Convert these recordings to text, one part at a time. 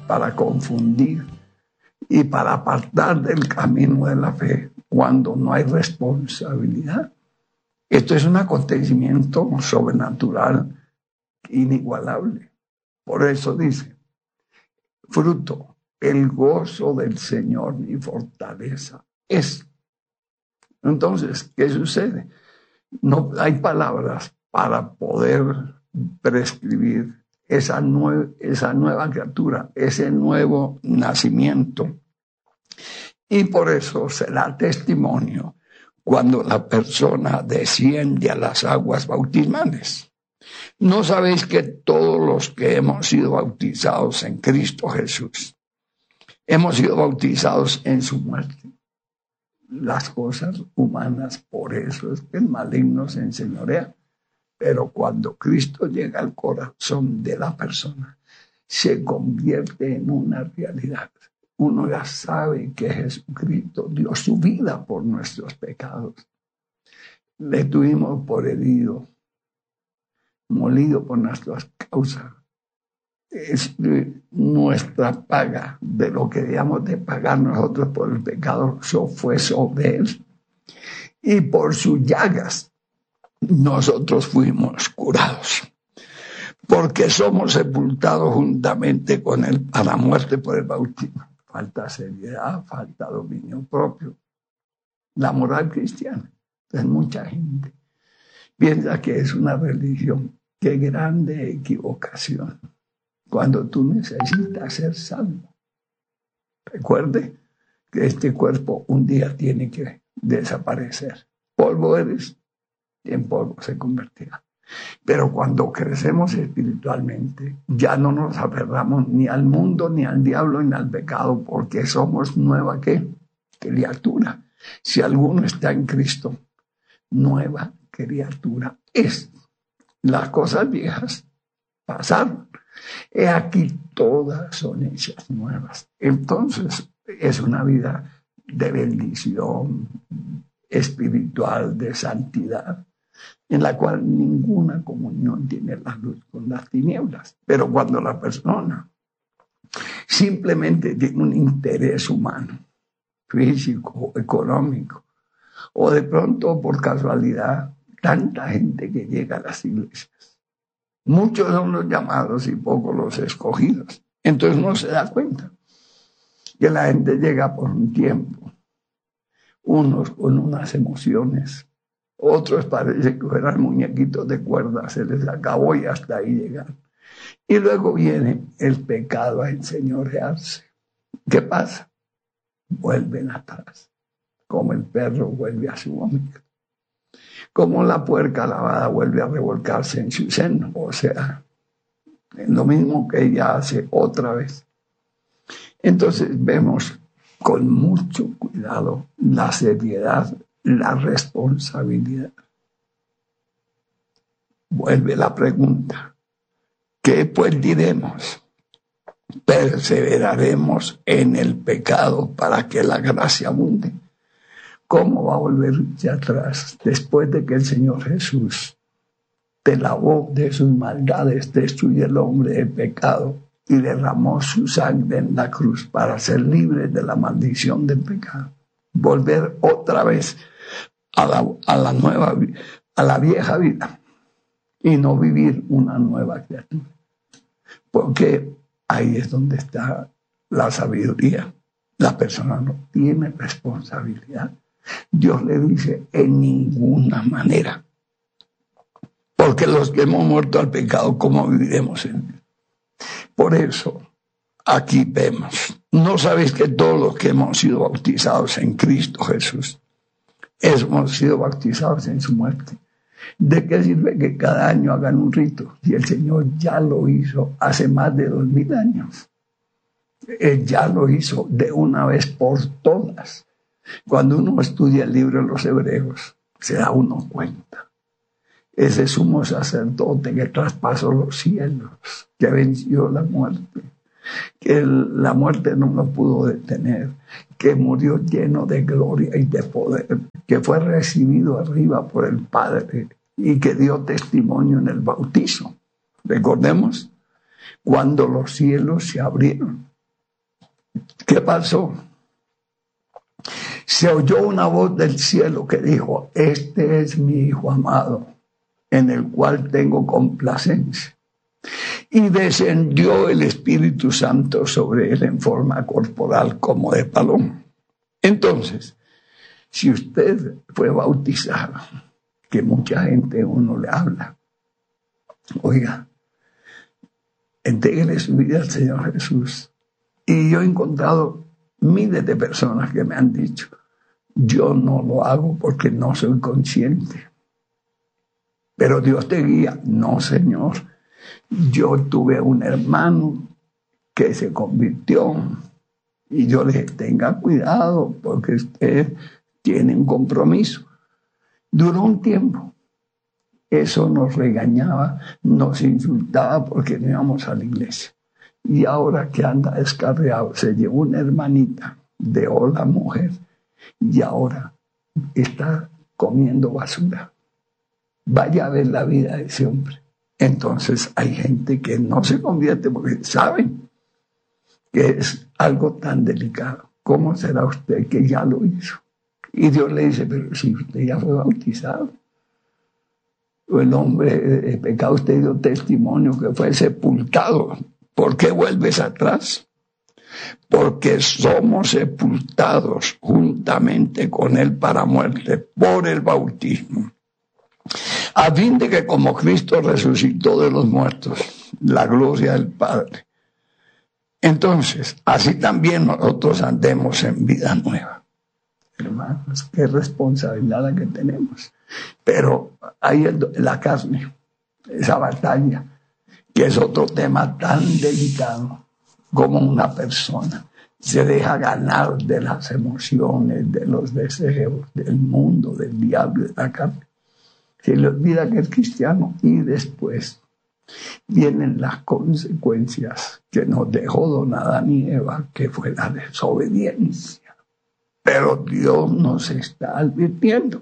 para confundir y para apartar del camino de la fe cuando no hay responsabilidad. Esto es un acontecimiento sobrenatural inigualable. Por eso dice, fruto, el gozo del Señor mi fortaleza es. Entonces, ¿qué sucede? No hay palabras para poder prescribir esa nueva criatura, ese nuevo nacimiento. Y por eso será testimonio cuando la persona desciende a las aguas bautismales. ¿No sabéis que todos los que hemos sido bautizados en Cristo Jesús, hemos sido bautizados en su muerte? Las cosas humanas, por eso es que el maligno se enseñorea. Pero cuando Cristo llega al corazón de la persona, se convierte en una realidad. Uno ya sabe que Jesucristo dio su vida por nuestros pecados. Le tuvimos por herido, molido por nuestras causas. Es nuestra paga de lo que debíamos de pagar nosotros por el pecado. Eso fue sobre él. Y por sus llagas nosotros fuimos curados, porque somos sepultados juntamente con él a la muerte por el bautismo. Falta seriedad, falta dominio propio. La moral cristiana. Entonces mucha gente piensa que es una religión. Qué grande equivocación cuando tú necesitas ser salvo. Recuerde que este cuerpo un día tiene que desaparecer. Polvo eres, en polvo se convertirá. Pero cuando crecemos espiritualmente, ya no nos aferramos ni al mundo, ni al diablo, ni al pecado, porque somos nueva ¿qué? Criatura. Si alguno está en Cristo, nueva criatura es. Las cosas viejas pasaron. He aquí todas son hechas nuevas. Entonces es una vida de bendición espiritual, de santidad, en la cual ninguna comunión tiene la luz con las tinieblas. Pero cuando la persona simplemente tiene un interés humano, físico, económico, o de pronto por casualidad, tanta gente que llega a las iglesias, muchos son los llamados y pocos los escogidos. Entonces no se da cuenta que la gente llega por un tiempo, unos con unas emociones, otros parece que fueran muñequitos de cuerda, se les acabó y hasta ahí llegan. Y luego viene el pecado a enseñorearse. ¿Qué pasa? Vuelven atrás, como el perro vuelve a su vómito, como la puerca lavada vuelve a revolcarse en su seno, o sea, es lo mismo que ella hace otra vez. Entonces vemos con mucho cuidado la seriedad, la responsabilidad. Vuelve la pregunta, ¿qué pues diremos? ¿Perseveraremos en el pecado para que la gracia abunde? ¿Cómo va a volverse atrás después de que el Señor Jesús te lavó de sus maldades, destruyó el hombre de pecado y derramó su sangre en la cruz para ser libre de la maldición del pecado? Volver otra vez a la vieja vida y no vivir una nueva criatura. Porque ahí es donde está la sabiduría. La persona no tiene responsabilidad. Dios le dice, en ninguna manera. Porque los que hemos muerto al pecado, ¿cómo viviremos en él? Por eso, aquí vemos, ¿no sabéis que todos los que hemos sido bautizados en Cristo Jesús, hemos sido bautizados en su muerte? ¿De qué sirve que cada año hagan un rito si el Señor ya lo hizo hace más de 2000 años? Él ya lo hizo de una vez por todas. Cuando uno estudia el libro de los Hebreos, se da uno cuenta. Ese sumo sacerdote que traspasó los cielos, que venció la muerte, que la muerte no lo pudo detener, que murió lleno de gloria y de poder, que fue recibido arriba por el Padre y que dio testimonio en el bautizo. Recordemos cuando los cielos se abrieron ¿Qué pasó? Se oyó una voz del cielo que dijo: este es mi Hijo amado, en el cual tengo complacencia. Y descendió el Espíritu Santo sobre él en forma corporal como de paloma. Entonces, si usted fue bautizado, que mucha gente uno le habla, oiga, entréguele su vida al Señor Jesús. Y yo he encontrado miles de personas que me han dicho: yo no lo hago porque no soy consciente. Pero Dios te guía. No, Señor. Yo tuve un hermano que se convirtió y yo le dije: tenga cuidado porque usted tiene un compromiso. Duró un tiempo. Eso nos regañaba, nos insultaba porque no íbamos a la iglesia. Y ahora que anda descarriado, se llevó una hermanita, dejó la mujer y ahora está comiendo basura. Vaya a ver la vida de ese hombre. Entonces hay gente que no se convierte porque saben que es algo tan delicado. ¿Cómo será usted que ya lo hizo? Y Dios le dice: pero si usted ya fue bautizado. El hombre de pecado, usted dio testimonio que fue sepultado. ¿Por qué vuelves atrás? Porque somos sepultados juntamente con él para muerte por el bautismo, a fin de que como Cristo resucitó de los muertos, la gloria del Padre, entonces así también nosotros andemos en vida nueva. Hermanos, qué responsabilidad la que tenemos. Pero hay la carne, esa batalla, que es otro tema tan delicado, como una persona se deja ganar de las emociones, de los deseos, del mundo, del diablo, de la carne. Se le olvida que es cristiano y después vienen las consecuencias que nos dejó don Adán y Eva, que fue la desobediencia. Pero Dios nos está advirtiendo,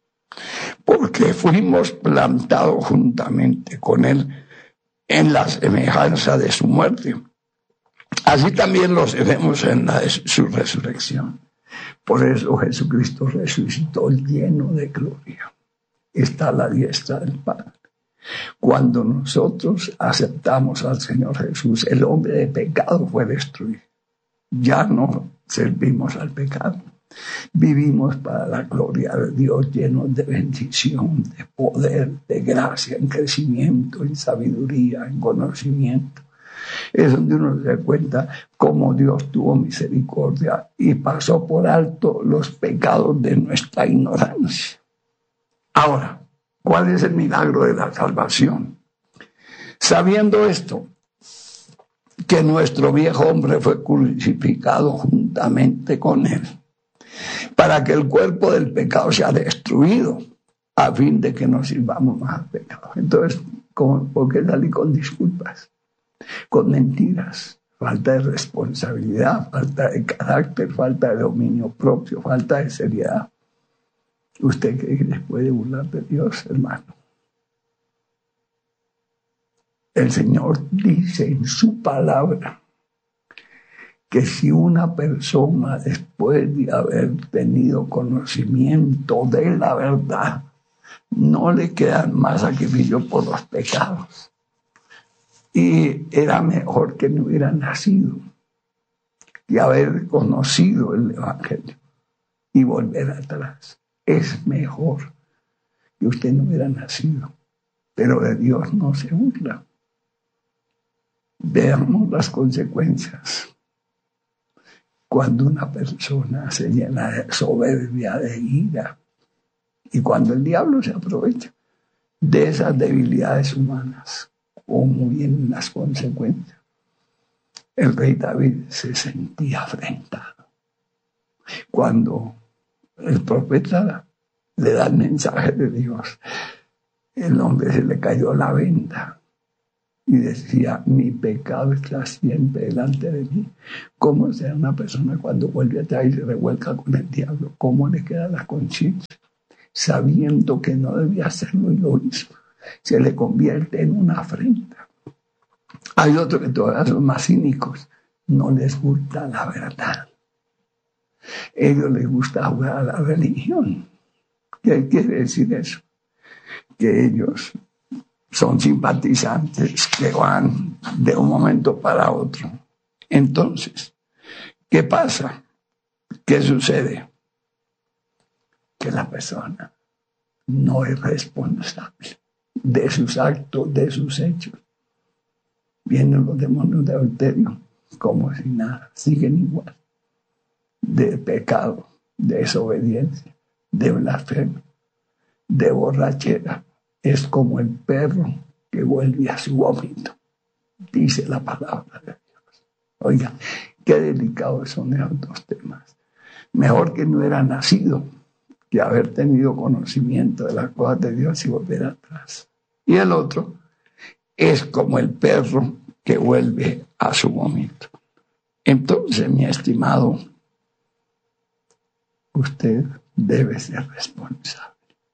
porque fuimos plantados juntamente con él en la semejanza de su muerte. Así también lo seremos en su resurrección. Por eso Jesucristo resucitó lleno de gloria. Está a la diestra del Padre. Cuando nosotros aceptamos al Señor Jesús, el hombre de pecado fue destruido. Ya no servimos al pecado. Vivimos para la gloria de Dios, llenos de bendición, de poder, de gracia, en crecimiento, en sabiduría, en conocimiento. Es donde uno se da cuenta cómo Dios tuvo misericordia y pasó por alto los pecados de nuestra ignorancia. Ahora, ¿cuál es el milagro de la salvación? Sabiendo esto, que nuestro viejo hombre fue crucificado juntamente con él, para que el cuerpo del pecado sea destruido, a fin de que no sirvamos más al pecado. Entonces, ¿por qué salir con disculpas? Con mentiras, falta de responsabilidad, falta de carácter, falta de dominio propio, falta de seriedad. ¿Usted cree que les puede burlar de Dios, hermano? El Señor dice en su palabra que si una persona, después de haber tenido conocimiento de la verdad, no le quedan más sacrificios por los pecados, y era mejor que no hubiera nacido que haber conocido el Evangelio y volver atrás. Es mejor que usted no hubiera nacido, pero de Dios no se burla. Veamos las consecuencias. Cuando una persona se llena de soberbia, de ira, y cuando el diablo se aprovecha de esas debilidades humanas, como vienen las consecuencias. El rey David se sentía afrentado cuando el profeta le da el mensaje de Dios. El hombre se le cayó la venda y decía: mi pecado está siempre delante de mí. ¿Cómo será una persona cuando vuelve atrás y se revuelca con el diablo? ¿Cómo le queda la conciencia? Sabiendo que no debía hacerlo y lo hizo, se le convierte en una afrenta. Hay otros que todavía son más cínicos no les gusta la verdad. Ellos les gusta jugar a la religión. ¿Qué quiere decir eso? Que ellos son simpatizantes que van de un momento para otro. Entonces, ¿qué pasa? ¿Qué sucede? Que la persona no es responsable de sus actos, de sus hechos. Vienen los demonios de adulterio como si nada, siguen igual. De pecado, de desobediencia, de blasfemia, de borrachera. Es como el perro que vuelve a su vómito, dice la palabra de Dios. Oiga, qué delicados son esos dos temas. Mejor que no hubiera nacido que haber tenido conocimiento de las cosas de Dios y volver atrás. Y el otro es como el perro que vuelve a su vómito. Entonces, mi estimado, usted debe ser responsable.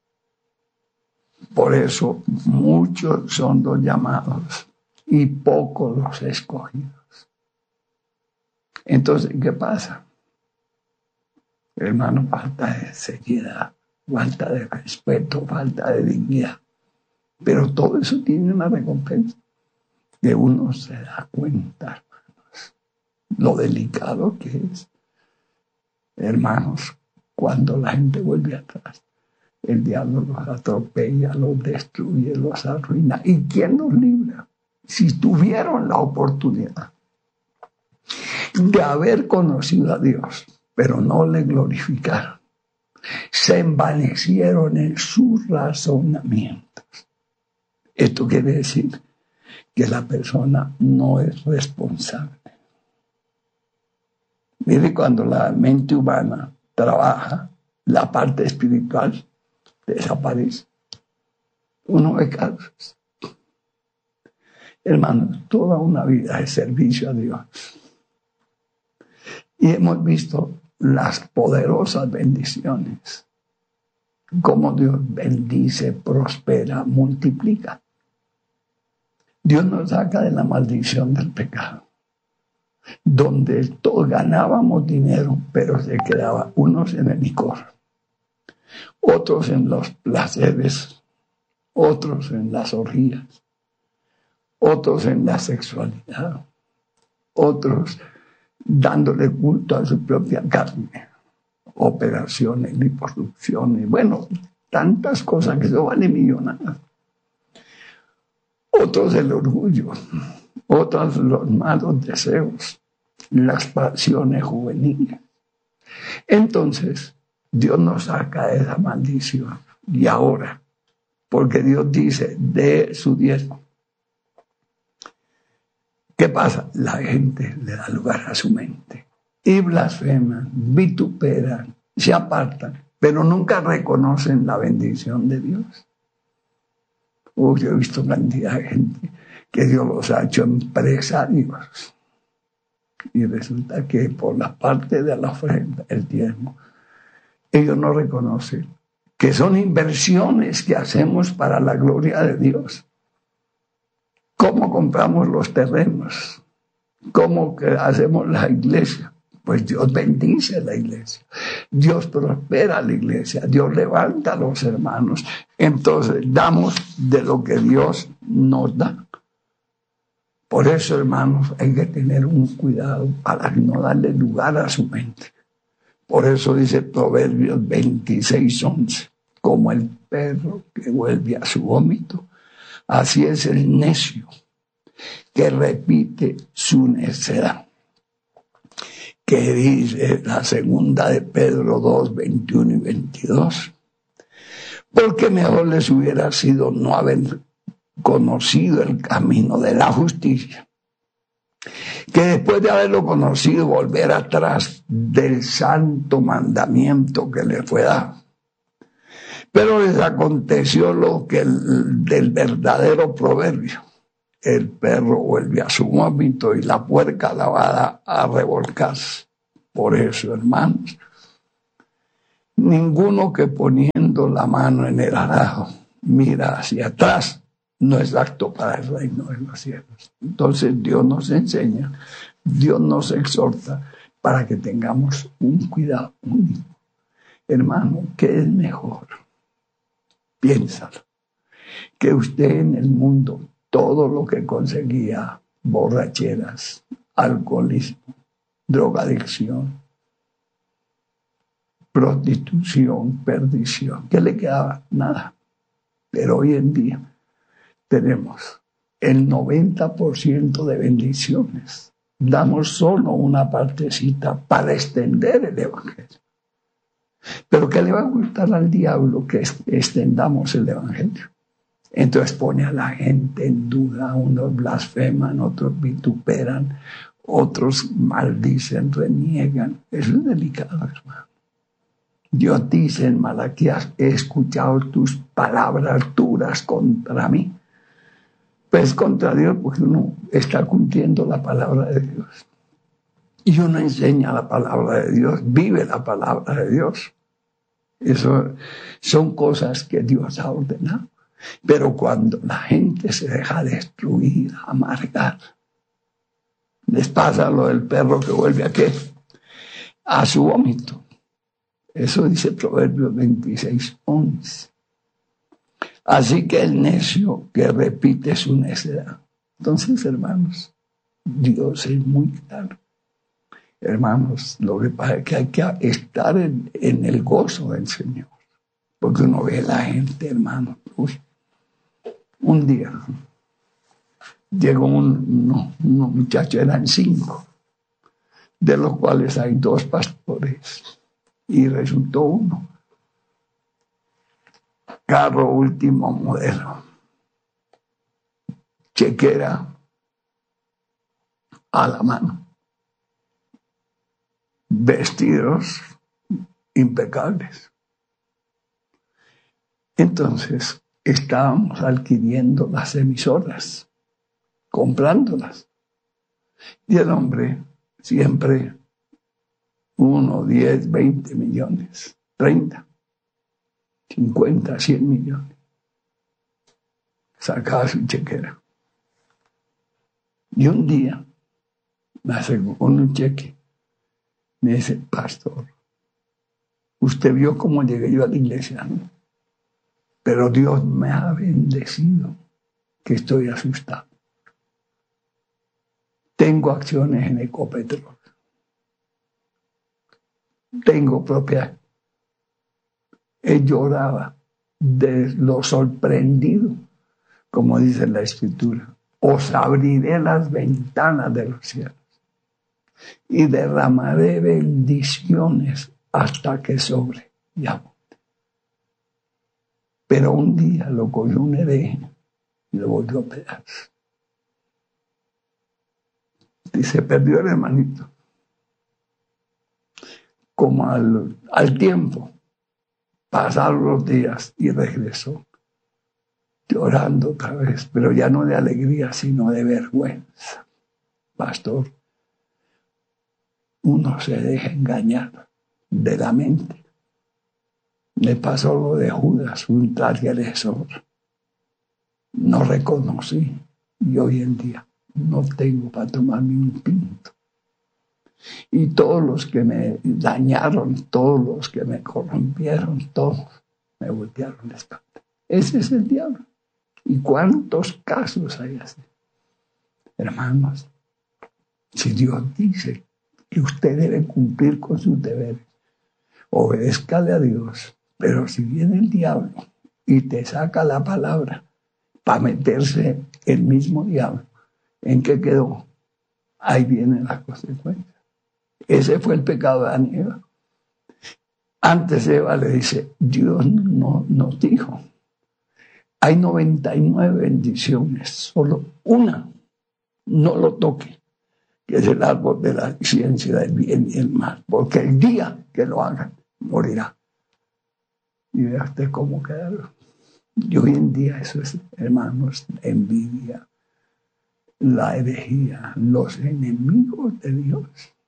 Por eso muchos son los llamados y pocos los escogidos. Entonces, ¿qué pasa? Hermano, falta de seriedad, falta de respeto, falta de dignidad. Pero todo eso tiene una recompensa. Que uno se da cuenta, hermanos, lo delicado que es. Hermanos, cuando la gente vuelve atrás, el diablo los atropella, los destruye, los arruina. ¿Y quién los libra? Si tuvieron la oportunidad de haber conocido a Dios, pero no le glorificaron, se envanecieron en sus razonamientos. Esto quiere decir que la persona no es responsable. Mire, cuando la mente humana trabaja, la parte espiritual desaparece. Uno ve casos. Hermanos, toda una vida de servicio a Dios. Y hemos visto las poderosas bendiciones. Cómo Dios bendice, prospera, multiplica. Dios nos saca de la maldición del pecado, donde todos ganábamos dinero, pero se quedaba unos en el licor, otros en los placeres, otros en las orgías, otros en la sexualidad, otros dándole culto a su propia carne, operaciones, liposucciones, bueno, tantas cosas que eso vale millonadas. Otros el orgullo, otros los malos deseos, las pasiones juveniles. Entonces, Dios nos saca de esa maldición. Y ahora, porque Dios dice, de su diezmo. ¿Qué pasa? La gente le da lugar a su mente. Y blasfeman, vituperan, se apartan, pero nunca reconocen la bendición de Dios. Yo he visto cantidad de gente que Dios los ha hecho empresarios. Y resulta que por la parte de la ofrenda, el diezmo, ellos no reconocen que son inversiones que hacemos para la gloria de Dios. ¿Cómo compramos los terrenos? ¿Cómo hacemos la iglesia? Pues Dios bendice la iglesia, Dios prospera la iglesia, Dios levanta a los hermanos. Entonces damos de lo que Dios nos da. Por eso, hermanos, hay que tener un cuidado para no darle lugar a su mente. Por eso dice Proverbios 26:11, como el perro que vuelve a su vómito, así es el necio que repite su necedad. Que dice la segunda de Pedro 2, 21 y 22. Porque mejor les hubiera sido no haber conocido el camino de la justicia, que después de haberlo conocido volver atrás del santo mandamiento que les fue dado. Pero les aconteció lo que del verdadero proverbio. El perro vuelve a su vómito y la puerca lavada a revolcarse. Por eso, hermanos, ninguno que poniendo la mano en el arado mira hacia atrás no es apto para el reino de los cielos. Entonces Dios nos enseña Dios nos exhorta para que tengamos un cuidado único. Hermano, ¿qué es mejor? Piénsalo. Que usted en el mundo, todo lo que conseguía, borracheras, alcoholismo, drogadicción, prostitución, perdición, ¿qué le quedaba? Nada. Pero hoy en día tenemos el 90% de bendiciones. Damos solo una partecita para extender el evangelio. Pero ¿qué le va a gustar al diablo? Que extendamos el evangelio. Entonces pone a la gente en duda, unos blasfeman, otros vituperan, otros maldicen, reniegan. Eso es delicado, hermano. Dios dice en Malaquías, he escuchado tus palabras duras contra mí. Pues contra Dios, porque uno está cumpliendo la palabra de Dios. Y uno enseña la palabra de Dios, vive la palabra de Dios. Eso son cosas que Dios ha ordenado. Pero cuando la gente se deja destruir, amargar, les pasa lo del perro que vuelve a qué? A su vómito. Eso dice Proverbios 26:11. Así que el necio que repite su necedad. Entonces, hermanos, Dios es muy claro. Hermanos, lo que pasa es que hay que estar en el gozo del Señor. Porque uno ve a la gente, hermano. Un día llegó unos muchachos, eran 5, de los cuales hay 2 pastores. Y resultó uno. Carro último modelo. Chequera a la mano. Vestidos impecables. Entonces, estábamos adquiriendo las emisoras, comprándolas. Y el hombre siempre 1, 10, 20 millones, 30, 50, 100 millones. Sacaba su chequera. Y un día me acercó con un cheque. Me dice, pastor, usted vio cómo llegué yo a la iglesia, ¿no? Pero Dios me ha bendecido, que estoy asustado. Tengo acciones en Ecopetrol. Tengo propiedad. Él lloraba de lo sorprendido, como dice la Escritura. Os abriré las ventanas de los cielos y derramaré bendiciones hasta que sobre y abunde. Pero un día lo cogió un hereje y lo volvió a pedazos. Y se perdió el hermanito. Como al tiempo, pasaron los días y regresó, llorando otra vez, pero ya no de alegría, sino de vergüenza. Pastor, uno se deja engañar de la mente. Me pasó lo de Judas, un transgresor. No reconocí y hoy en día no tengo para tomarme un tinto. Y todos los que me dañaron, todos los que me corrompieron, todos me voltearon la espalda. Ese es el diablo. ¿Y cuántos casos hay así? Hermanos, si Dios dice que usted debe cumplir con sus deberes, obedézcale a Dios. Pero si viene el diablo y te saca la palabra para meterse el mismo diablo, ¿en qué quedó? Ahí vienen las consecuencias. Ese fue el pecado de Adán y Eva. Antes Eva le dice, Dios no nos dijo, hay 99 bendiciones, solo una no lo toque, que es el árbol de la ciencia del bien y el mal, porque el día que lo hagan, morirá. Y vea usted cómo quedaron. Y hoy en día eso es, hermanos, envidia, la herejía, los enemigos de Dios.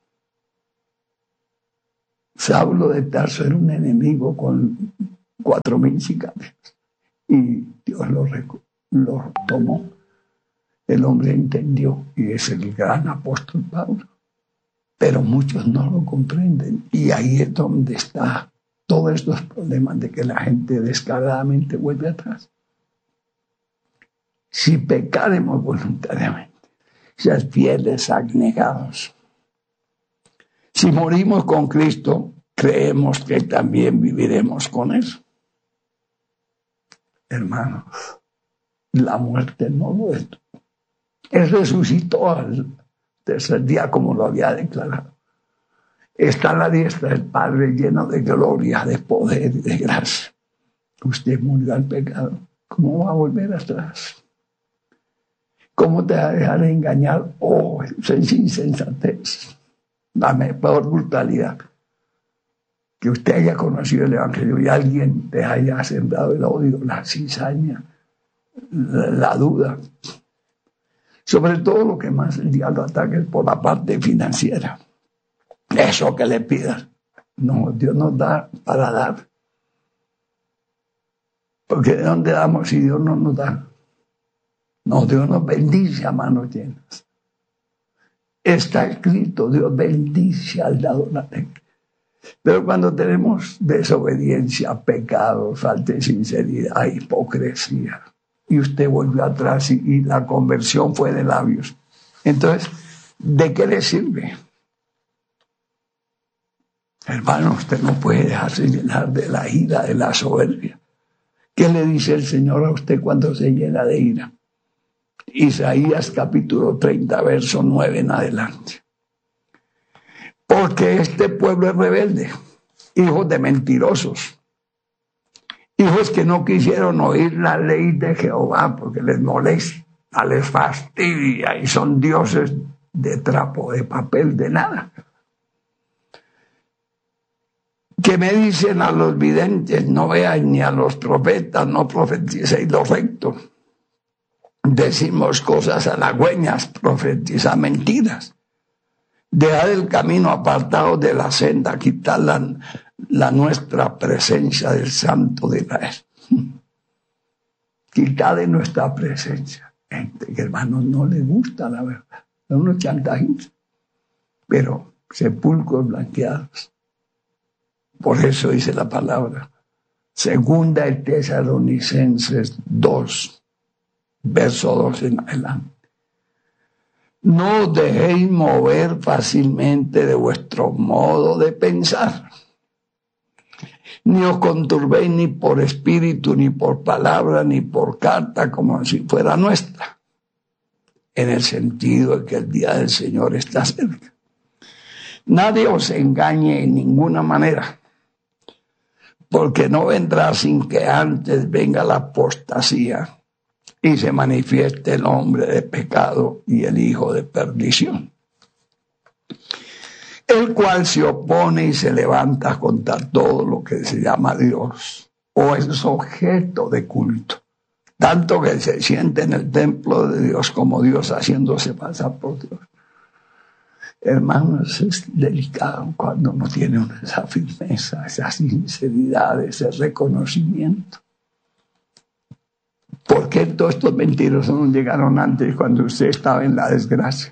Saulo de Tarso era un enemigo con 4.000 sicarios y Dios lo tomó. el hombre entendió y es el gran apóstol Pablo. Pero muchos no lo comprenden y ahí es donde está todos estos problemas de que la gente descaradamente vuelve atrás. Si pecaremos voluntariamente, ser fieles abnegados. Si morimos con Cristo, creemos que también viviremos con Él. Hermanos, la muerte no lo es. Él resucitó al tercer día como lo había declarado. Está a la diestra del Padre lleno de gloria, de poder y de gracia. Usted murió al pecado. ¿Cómo va a volver atrás? ¿Cómo te va a dejar engañar? Oh, es insensatez. La peor brutalidad. Que usted haya conocido el Evangelio y alguien te haya sembrado el odio, la cizaña, la duda. Sobre todo lo que más el diablo ataca es por la parte financiera. Eso que le pidas. No, Dios nos da para dar. Porque ¿de dónde damos si Dios no nos da? No, Dios nos bendice a manos llenas. Está escrito, Dios bendice al dador alegre. Pero cuando tenemos desobediencia, pecado, falta de sinceridad, hipocresía, y usted volvió atrás y la conversión fue de labios, entonces, ¿de qué le sirve? Hermano, usted no puede dejarse llenar de la ira, de la soberbia. ¿Qué le dice el Señor a usted cuando se llena de ira? Isaías capítulo 30, verso 9 en adelante. Porque este pueblo es rebelde, hijos de mentirosos, hijos que no quisieron oír la ley de Jehová porque les molesta, les fastidia y son dioses de trapo, de papel, de nada. Que me dicen a los videntes, no vean, ni a los profetas, no profeticéis lo recto. Decimos cosas halagüeñas, profetizar mentiras. Dejar el camino apartado de la senda, quitar la nuestra presencia del Santo de Israel. Quitar de nuestra presencia. Gente que, hermanos, no le gusta la verdad. Son unos chantajistas, pero sepulcros blanqueados. Por eso dice la palabra. Segunda de Tesalonicenses 2, verso 2 en adelante. No os dejéis mover fácilmente de vuestro modo de pensar. Ni os conturbéis ni por espíritu, ni por palabra, ni por carta, como si fuera nuestra. En el sentido de que el día del Señor está cerca. Nadie os engañe en ninguna manera, porque no vendrá sin que antes venga la apostasía y se manifieste el hombre de pecado y el hijo de perdición, el cual se opone y se levanta contra todo lo que se llama Dios o es objeto de culto, tanto que se siente en el templo de Dios como Dios haciéndose pasar por Dios. Hermanos, es delicado cuando uno tiene esa firmeza, esa sinceridad, ese reconocimiento. ¿Por qué todos estos mentirosos no llegaron antes cuando usted estaba en la desgracia?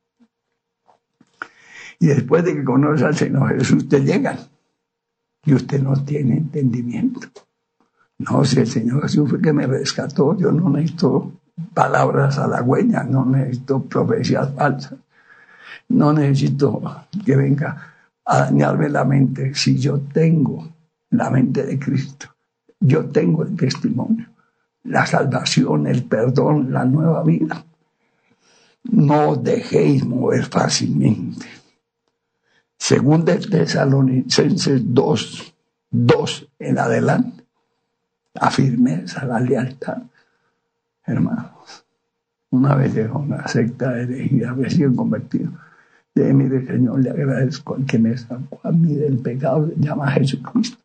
Y después de que conoce al Señor Jesús, usted llega y usted no tiene entendimiento. No, si el Señor Jesús fue que me rescató, yo no necesito palabras halagüeñas, no necesito profecías falsas, no necesito que venga a dañarme la mente. Si yo tengo la mente de Cristo, yo tengo el testimonio, la salvación, el perdón, la nueva vida. No os dejéis mover fácilmente. Segunda de Tesalonicenses 2 en adelante. La firmeza, la lealtad. Hermanos, una vez llegó una secta de herejía recién convertido. Mire, Señor, le agradezco al que me sacó a mí del pecado, se llama Jesucristo.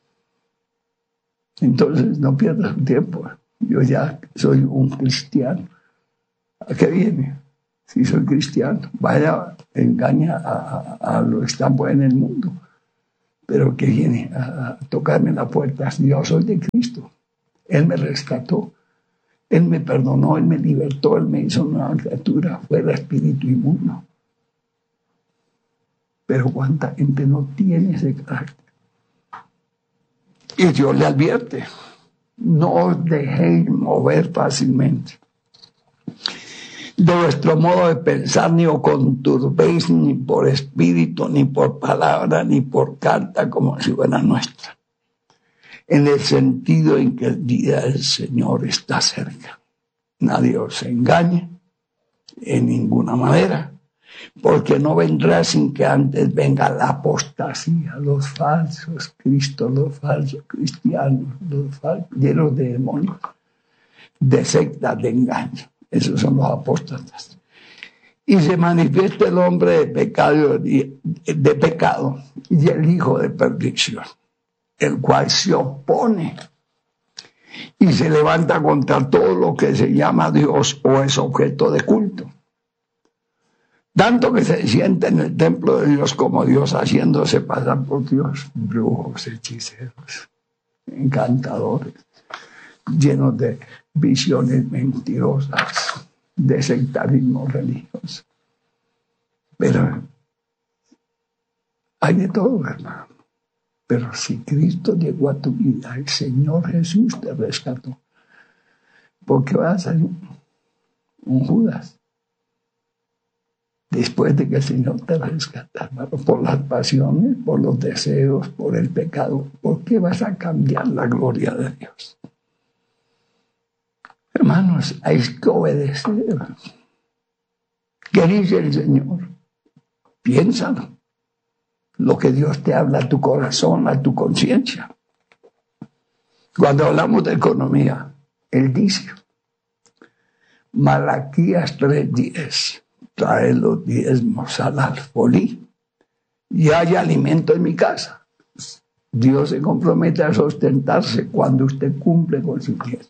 Entonces no pierda su tiempo. Yo ya soy un cristiano. ¿A qué viene? Si soy cristiano, vaya, engaña a los que están en el mundo. Pero que viene a tocarme la puerta. Yo soy de Cristo. Él me rescató. Él me perdonó, Él me libertó, Él me hizo una criatura, fue el espíritu inmundo. Pero cuánta gente no tiene ese carácter. Y Dios le advierte, no os dejéis mover fácilmente de vuestro modo de pensar, ni os conturbéis ni por espíritu, ni por palabra, ni por carta, como si fuera nuestra, en el sentido en que el día del Señor está cerca. Nadie os engañe en ninguna manera, porque no vendrá sin que antes venga la apostasía, los falsos cristos, los falsos cristianos, los falsos, llenos de demonios, de sectas, de engaño. Esos son los apóstatas. Y se manifiesta el hombre de pecado y el hijo de perdición, el cual se opone y se levanta contra todo lo que se llama Dios o es objeto de culto. Tanto que se siente en el templo de Dios como Dios, haciéndose pasar por Dios, brujos, hechiceros, encantadores, llenos de visiones mentirosas, de sectarismo religioso. Pero hay de todo, hermano. Pero si Cristo llegó a tu vida, el Señor Jesús te rescató, ¿por qué vas a ser un Judas? Después de que el Señor te rescata, hermano, por las pasiones, por los deseos, por el pecado, ¿por qué vas a cambiar la gloria de Dios? Hermanos, hay que obedecer. ¿Qué dice el Señor? Piénsalo. Lo que Dios te habla a tu corazón, a tu conciencia. Cuando hablamos de economía, Él dice, Malaquías 3:10, trae los diezmos al alfolí y hay alimento en mi casa. Dios se compromete a sustentarse cuando usted cumple con su diezmo.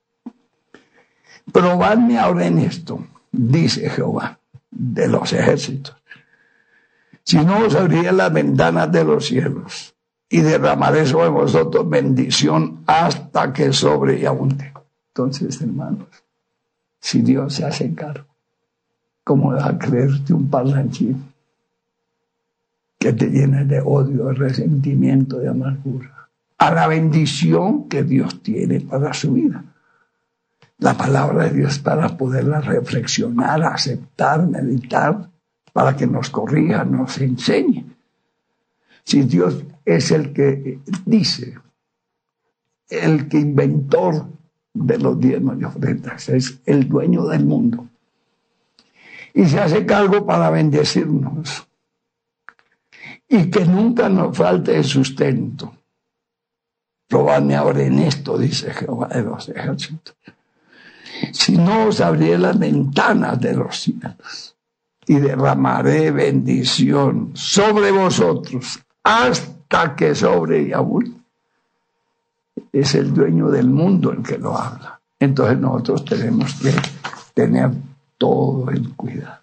Probadme ahora en esto, dice Jehová de los ejércitos. Si no, os abriré las ventanas de los cielos y derramaré sobre vosotros bendición hasta que sobre y abunde. Entonces, hermanos, si Dios se hace cargo, ¿cómo vas a creerte un parlanchín que te llena de odio, de resentimiento, de amargura? A la bendición que Dios tiene para su vida. La palabra de Dios para poderla reflexionar, aceptar, meditar, para que nos corrija, nos enseñe. Si Dios es el que dice, el que inventor de los diezmos y ofrendas, es el dueño del mundo, y se hace cargo para bendecirnos, y que nunca nos falte el sustento. Probadme ahora en esto, dice Jehová de los ejércitos. Si no, os abriré las ventanas de los cielos y derramaré bendición sobre vosotros hasta que sobre y abunde. Es el dueño del mundo el que lo habla. Entonces nosotros tenemos que tener todo el cuidado.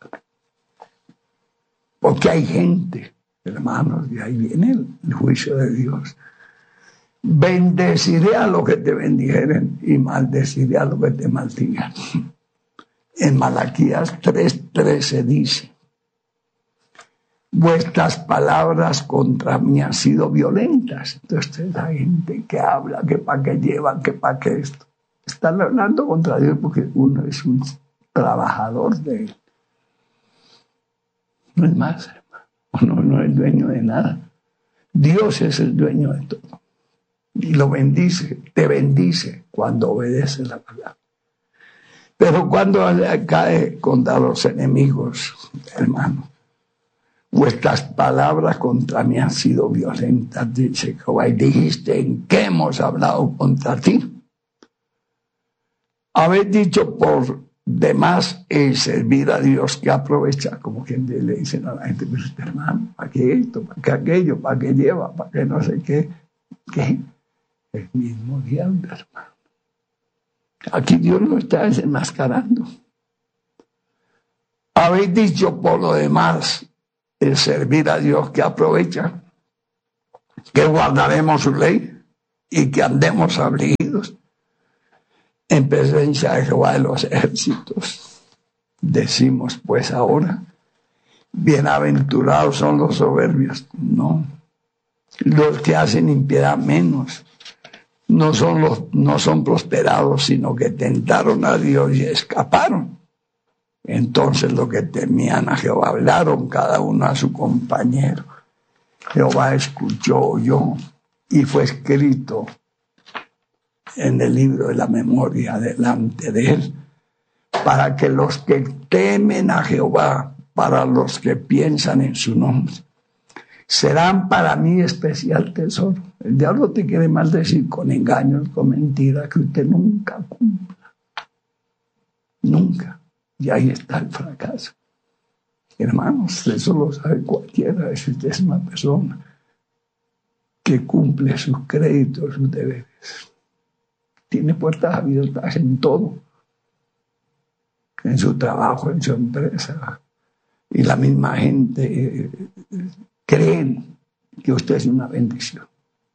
Porque hay gente, hermanos, y ahí viene el juicio de Dios. Bendeciré a los que te bendijeren y maldeciré a los que te maldigan. En Malaquías 3:13 dice, vuestras palabras contra mí han sido violentas. Entonces la gente que habla, que para qué llevan, que para qué esto. Están hablando contra Dios porque uno es un trabajador de Él. No es más, hermano. Uno no es dueño de nada. Dios es el dueño de todo. Y lo bendice, te bendice cuando obedeces la palabra. Pero cuando cae contra los enemigos, hermano, vuestras palabras contra mí han sido violentas, dice Jehová, y dijiste, ¿en qué hemos hablado contra ti? Habéis dicho por demás el servir a Dios, que aprovecha, como quien le dice a la gente, pero este hermano, ¿para qué esto? ¿Para qué aquello? ¿Para qué lleva? ¿Para qué no sé qué? ¿Qué? El mismo diablo, hermano. Aquí Dios lo está desenmascarando. Habéis dicho por lo demás el servir a Dios, que aprovecha, que guardaremos su ley y que andemos abrigidos en presencia de Jehová de los ejércitos. Decimos pues ahora, bienaventurados son los soberbios. No, los que hacen impiedad menos. No son prosperados, sino que tentaron a Dios y escaparon. Entonces los que temían a Jehová hablaron cada uno a su compañero. Jehová escuchó, oyó, y fue escrito en el libro de la memoria delante de él, para que los que temen a Jehová, para los que piensan en su nombre, serán para mí especial tesoro. El diablo te quiere maldecir con engaños, con mentiras, que usted nunca cumpla. Nunca. Y ahí está el fracaso. Hermanos, eso lo sabe cualquiera. Si usted es una persona que cumple sus créditos, sus deberes, tiene puertas abiertas en todo, en su trabajo, en su empresa, y la misma gente creen que usted es una bendición.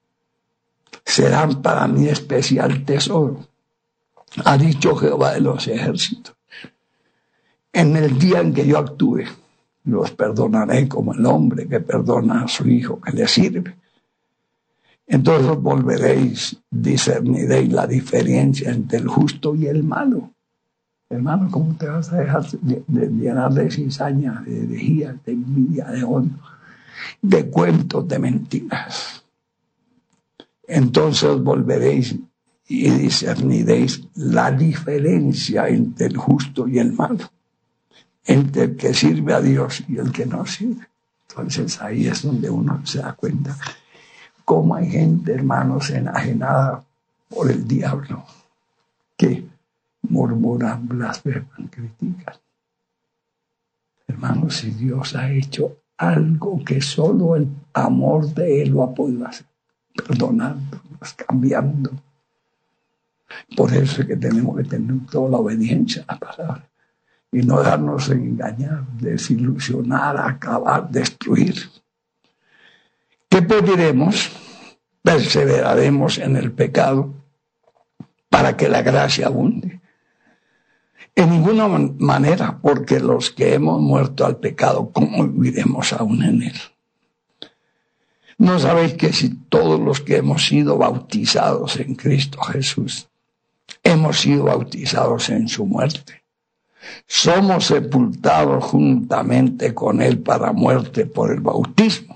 Serán para mí especial tesoro, ha dicho Jehová de los ejércitos. En el día en que yo actúe, los perdonaré como el hombre que perdona a su hijo que le sirve. Entonces volveréis, discerniréis la diferencia entre el justo y el malo. Hermano, ¿cómo te vas a dejar de llenar de cizaña, de herejías, de envidia, de odio, de cuentos, de mentiras? Entonces volveréis y discerniréis la diferencia entre el justo y el malo, entre el que sirve a Dios y el que no sirve. Entonces ahí es donde uno se da cuenta cómo hay gente, hermanos, enajenada por el diablo, que murmuran, blasfeman, critican. Hermanos, si Dios ha hecho algo que solo el amor de Él lo ha podido hacer, perdonándonos, cambiando. Por eso es que tenemos que tener toda la obediencia a la palabra y no dejarnos engañar, desilusionar, acabar, destruir. ¿Qué pediremos? Perseveraremos en el pecado para que la gracia abunde. En ninguna manera, porque los que hemos muerto al pecado, ¿cómo viviremos aún en él? ¿No sabéis que si todos los que hemos sido bautizados en Cristo Jesús, hemos sido bautizados en su muerte? Somos sepultados juntamente con él para muerte por el bautismo,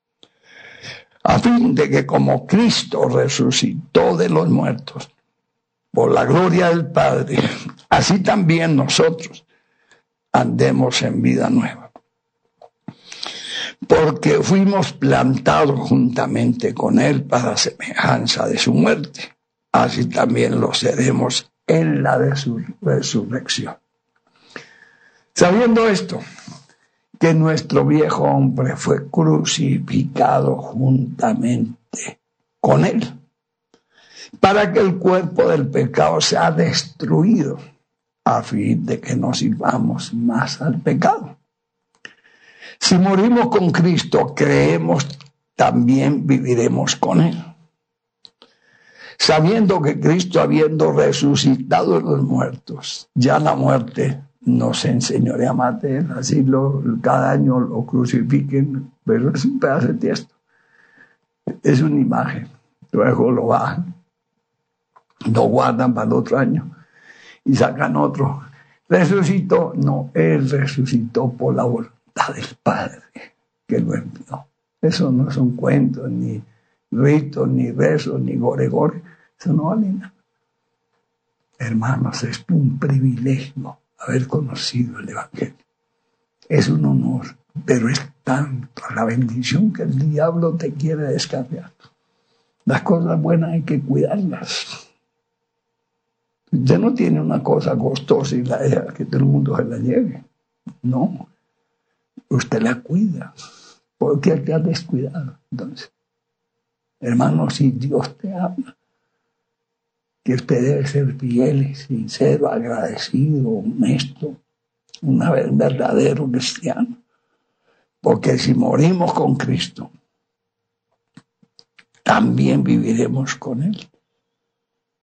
a fin de que como Cristo resucitó de los muertos por la gloria del Padre, así también nosotros andemos en vida nueva. Porque fuimos plantados juntamente con él para semejanza de su muerte, así también lo seremos en la de su resurrección. Sabiendo esto, que nuestro viejo hombre fue crucificado juntamente con él, para que el cuerpo del pecado sea destruido, a fin de que no sirvamos más al pecado. Si morimos con Cristo, creemos, también viviremos con él. Sabiendo que Cristo, habiendo resucitado de los muertos, ya la muerte nos enseñorea más de él, así cada año lo crucifiquen, pero es un pedazo de tiesto, es una imagen, luego lo bajan, lo guardan para el otro año y sacan otro. Resucitó, no, él resucitó por la voluntad del Padre que lo envió. Eso no son cuentos, ni ritos, ni rezos, ni gore, eso no vale nada. Hermanos, es un privilegio haber conocido el Evangelio. Es un honor, pero es tanto la bendición que el diablo te quiere descargar. Las cosas buenas hay que cuidarlas. Usted no tiene una cosa costosa y la deja que todo el mundo se la lleve. No. Usted la cuida. ¿Por qué te ha descuidado? Entonces, hermano, si Dios te ama, que usted debe ser fiel, sincero, agradecido, honesto, un verdadero cristiano. Porque si morimos con Cristo, también viviremos con él.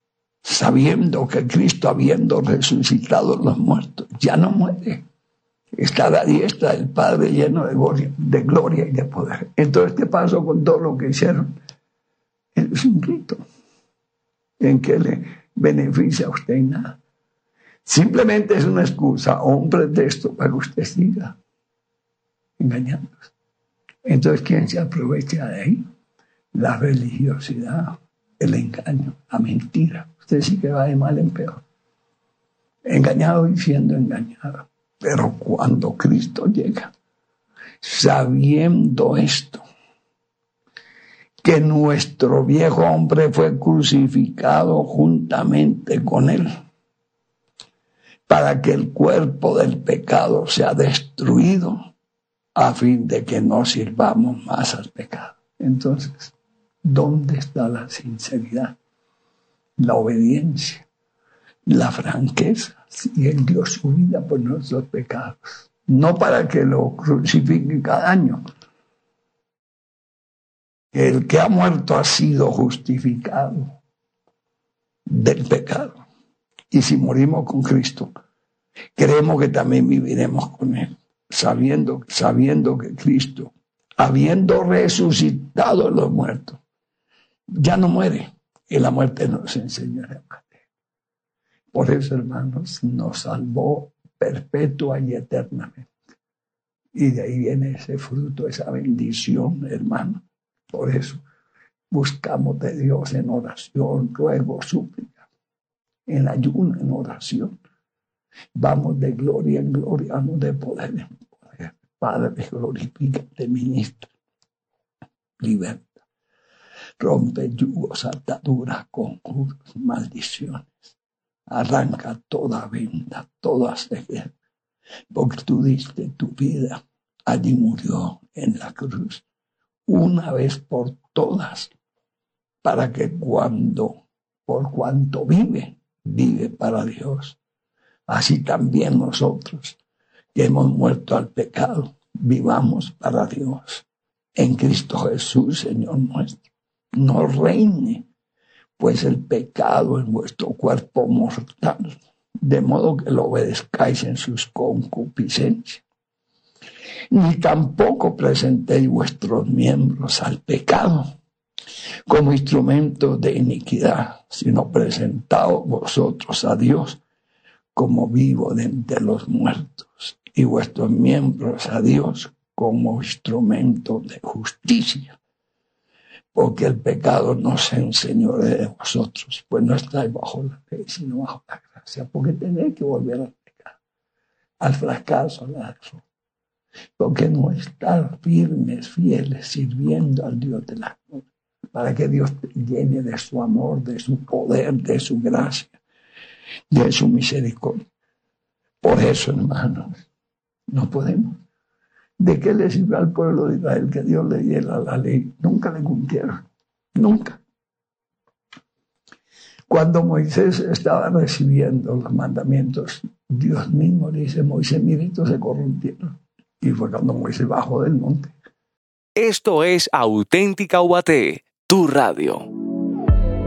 sabiendo que Cristo, habiendo resucitado a los muertos, ya no muere. Está a la diestra del Padre lleno de gloria y de poder. Entonces, ¿qué pasó con todo lo que hicieron? Es un rito en que le beneficia a usted en nada. Simplemente es una excusa o un pretexto para que usted siga engañándose. Entonces, ¿quién se aprovecha de ahí? La religiosidad, el engaño, la mentira. Usted sí que va de mal en peor. Engañado y siendo engañado. Pero cuando Cristo llega, sabiendo esto, que nuestro viejo hombre fue crucificado juntamente con él, para que el cuerpo del pecado sea destruido, a fin de que no sirvamos más al pecado. Entonces, ¿dónde está la sinceridad, la obediencia, la franqueza? Si Él dio su vida por nuestros pecados, no para que lo crucifiquen cada año. El que ha muerto ha sido justificado del pecado. Y si morimos con Cristo, creemos que también viviremos con Él, sabiendo que Cristo, habiendo resucitado a los muertos, ya no muere, y la muerte nos enseñó a amar. Por eso, hermanos, nos salvó perpetua y eternamente. Y de ahí viene ese fruto, esa bendición, hermano. Por eso buscamos de Dios en oración, ruego, súplica, en ayuno, en oración. Vamos de gloria en gloria, vamos de poder en poder. Padre, glorifícate, ministra, liberta, rompe yugos, ataduras, conjuros, maldiciones. Arranca toda venda, toda ceguera, porque tú diste tu vida, allí murió en la cruz, una vez por todas, para que por cuanto vive para Dios. Así también nosotros, que hemos muerto al pecado, vivamos para Dios. En Cristo Jesús, Señor nuestro, no reine pues el pecado en vuestro cuerpo mortal, de modo que lo obedezcáis en sus concupiscencias. Ni tampoco presentéis vuestros miembros al pecado como instrumentos de iniquidad, sino presentaos vosotros a Dios como vivo de entre los muertos, y vuestros miembros a Dios como instrumentos de justicia. Porque el pecado no se enseñoree de vosotros, pues no estáis bajo la ley, sino bajo la gracia, porque tenéis que volver al pecado, al fracaso, al error, porque no estar firmes, fieles, sirviendo al Dios de la gloria, para que Dios te llene de su amor, de su poder, de su gracia, de su misericordia. Por eso, hermanos, no podemos. ¿De qué le sirvió al pueblo de Israel que Dios le diera la ley? Nunca le cumplieron, nunca. Cuando Moisés estaba recibiendo los mandamientos, Dios mismo le dice: Moisés, miritos se corrompieron. Y fue cuando Moisés bajó del monte. Esto es Auténtica UAT, tu radio.